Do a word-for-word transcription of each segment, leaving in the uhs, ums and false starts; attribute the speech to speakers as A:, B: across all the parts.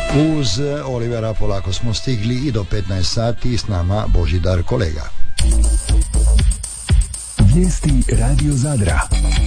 A: Uz Olivera polako smo stigli i do petnaest sati, s nama Božidar Kolega.
B: Vijesti Radio Zadra.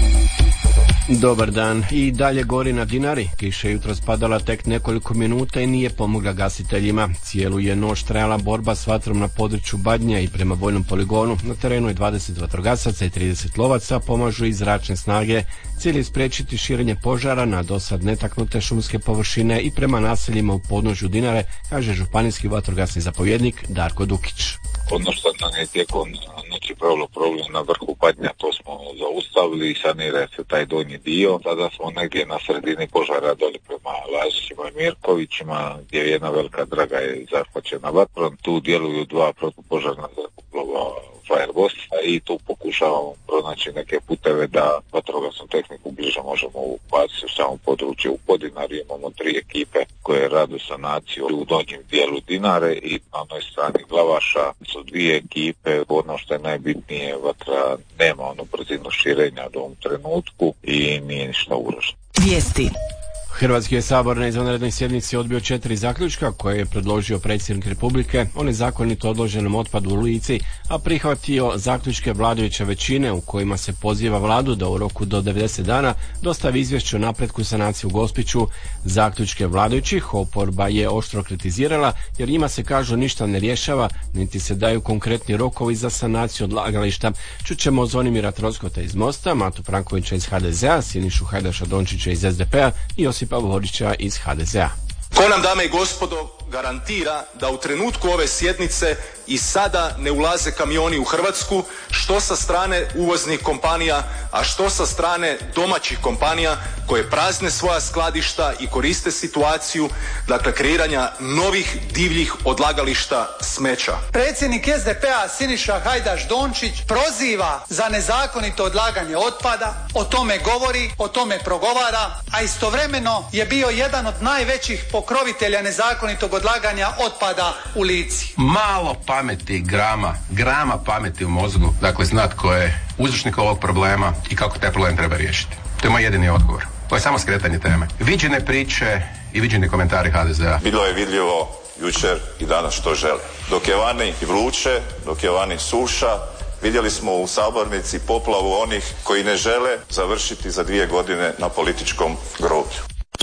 C: Dobar dan. I dalje gori na Dinari. Kiša je jutros padala tek nekoliko minuta i nije pomogla gasiteljima. Cijelu je noć trajala borba s vatrom na području Badnja i prema vojnom poligonu. Na terenu je dvadeset vatrogasaca i trideset lovaca, pomažu i zračne snage. Cilj je spriječiti širenje požara na dosad netaknute šumske površine i prema naseljima u podnožju Dinare, kaže županijski vatrogasni zapovjednik Darko Dukić.
D: Ono što nam je tijekom noći pravilo problem na vrhu Badnja, to smo zaustavili i sanira se taj donji dio. Sada smo negdje na sredini požara doli prema Lažićima i Mirkovićima, gdje je jedna velika draga je zahvaćena vatrom. Tu djeluju dva protupožarna zrakoplova Fireboss i tu pokušavamo pronaći neke puteve da vatrogasnu tehniku bliže možemo ubaciti u samo područje. U Podinari imamo tri ekipe koje rade sanaciju u donjim dijelu Dinare i na onoj strani Glavaša su dvije ekipe. Ono što je najbitnije, vatra nema onu brzinu širenja do ovom trenutku i nije ništa ugroženo.
E: Vijesti.
C: Hrvatski je sabor na izvanrednoj sjednici odbio četiri zaključka koje je predložio predsjednik Republike o nezakonito odloženom otpadu u Lici, a prihvatio zaključke vladajuće većine u kojima se poziva vladu da u roku do devedeset dana dostavi izvješće o napretku sanacije u Gospiću. Zaključke vladajućih oporba je oštro kritizirala jer njima se, kažu, ništa ne rješava, niti se daju konkretni rokovi za sanaciju odlagališta. Čućemo Zvonimira Troskota iz Mosta, Matu Prankovića iz ha de ze a, Sinišu Hajdaša Dončića iz es de pe a i Josipa Vodića iz ha de ze a.
F: Ko nam, dame i gospodo, garantira da u trenutku ove sjednice i sada ne ulaze kamioni u Hrvatsku, što sa strane uvoznih kompanija, a što sa strane domaćih kompanija koje prazne svoja skladišta i koriste situaciju, dakle, kreiranja novih divljih odlagališta smeća.
G: Predsjednik es de pe a Siniša Hajdaš Dončić proziva za nezakonito odlaganje otpada, o tome govori, o tome progovara, a istovremeno je bio jedan od najvećih pokrovitelja nezakonitog odlaganja otpada u Lici.
H: Malo pameti, grama, grama pameti u mozgu, dakle znat ko je uzročnik ovog problema i kako taj problem treba riješiti. To je moj jedini odgovor. To je samo skretanje teme. Viđene priče i viđeni komentari ha de ze a.
I: Bilo je vidljivo jučer i danas što žele. Dok je vani vruće, dok je vani suša, vidjeli smo u sabornici poplavu onih koji ne žele završiti za dvije godine na političkom groblju.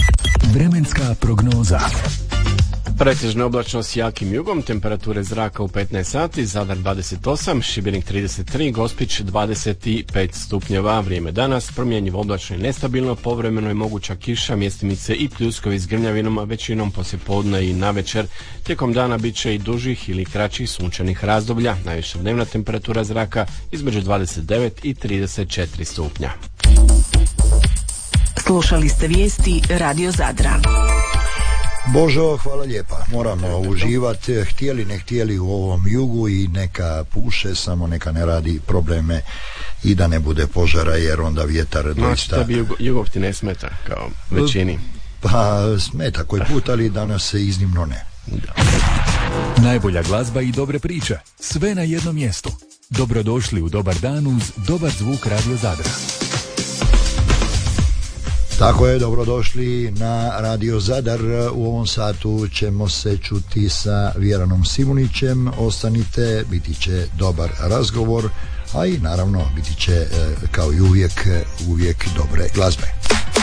B: Vremenska prognoza.
C: Pretežna oblačnost s jakim jugom, temperature zraka u petnaest sati, Zadar dvadeset osam, Šibenik trideset tri, Gospić dvadeset pet stupnjeva. Vrijeme danas promjenjivo, oblačno i nestabilno, povremeno je moguća kiša, mjestimice i pljuskovi s grmljavinom, a većinom poslijepodne i navečer. Tijekom dana bit će i dužih ili kraćih sunčanih razdoblja. Najviša dnevna temperatura zraka između dvadeset devet i trideset četiri stupnja.
E: Slušali ste vijesti Radio Zadra.
A: Božo, hvala lijepa. Moramo uživati, htjeli ne htjeli, u ovom jugu i neka puše, samo neka ne radi probleme i da ne bude požara, jer onda vjetar doista...
C: Znači, da bi jugo, jugov ti ne smeta kao većini?
A: Pa smeta koji put, ali danas se iznimno ne.
C: Da.
B: Najbolja glazba i dobre priče, sve na jednom mjestu. Dobrodošli u Dobar dan uz dobar zvuk Radio Zadra.
A: Tako je, dobrodošli na Radio Zadar. U ovom satu ćemo se čuti sa Vjeranom Simunićem. Ostanite, biti će dobar razgovor, a i naravno biti će, kao i uvijek, uvijek dobre glazbe.